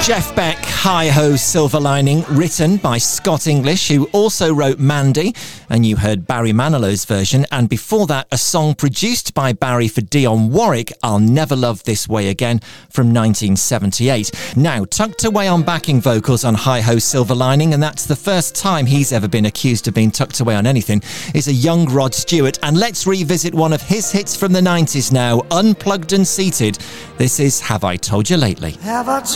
Jeff Beck, Hi Ho Silver Lining, written by Scott English, who also wrote Mandy, and you heard Barry Manilow's version, and before that, a song produced by Barry for Dionne Warwick, I'll Never Love This Way Again, from 1978. Now, tucked away on backing vocals on Hi Ho Silver Lining, and that's the first time he's ever been accused of being tucked away on anything, is a young Rod Stewart, and let's revisit one of his hits from the 90s now, unplugged and seated. This is Have I Told You Lately?